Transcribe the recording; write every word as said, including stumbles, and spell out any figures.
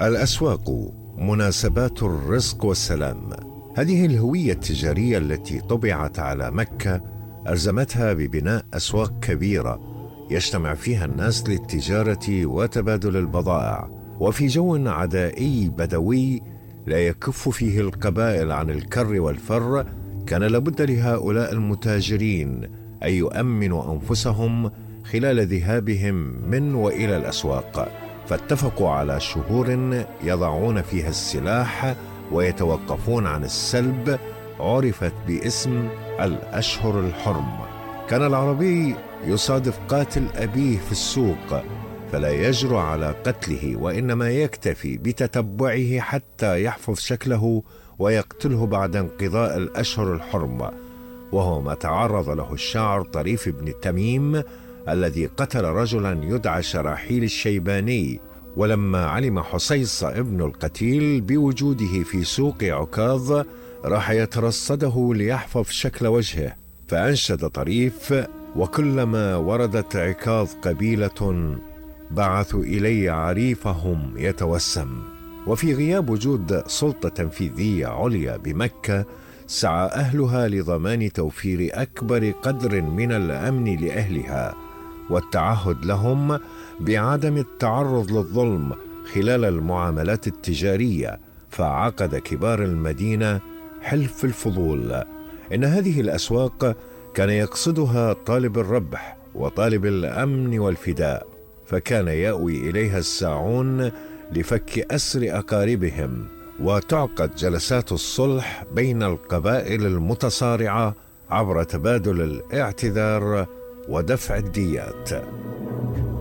الأسواق مناسبات الرزق والسلام. هذه الهوية التجارية التي طبعت على مكة ألزمتها ببناء أسواق كبيرة يجتمع فيها الناس للتجارة وتبادل البضائع، وفي جو عدائي بدوي لا يكف فيه القبائل عن الكر والفر. كان لابد لهؤلاء المتاجرين أن يؤمنوا أنفسهم خلال ذهابهم من وإلى الأسواق، فاتفقوا على شهور يضعون فيها السلاح ويتوقفون عن السلب، عرفت باسم الأشهر الحرم. كان العربي يصادف قاتل أبيه في السوق فلا يجرؤ على قتله، وإنما يكتفي بتتبعه حتى يحفظ شكله ويقتله بعد انقضاء الأشهر الحرم، وهو ما تعرض له الشاعر طريف بن تميم الذي قتل رجلا يدعى شراحيل الشيباني. ولما علم حصيص ابن القتيل بوجوده في سوق عكاظ راح يترصده ليحفظ شكل وجهه، فأنشد طريف: وكلما وردت عكاظ قبيلة بعثوا إلي عريفهم يتوسم. وفي غياب وجود سلطة تنفيذية عليا بمكة سعى أهلها لضمان توفير أكبر قدر من الأمن لأهلها والتعهد لهم بعدم التعرض للظلم خلال المعاملات التجارية، فعقد كبار المدينة حلف الفضول. إن هذه الأسواق كان يقصدها طالب الربح وطالب الأمن والفداء، فكان يأوي إليها الساعون لفك أسر أقاربهم، وتعقد جلسات الصلح بين القبائل المتصارعة عبر تبادل الاعتذار ودفع الديات.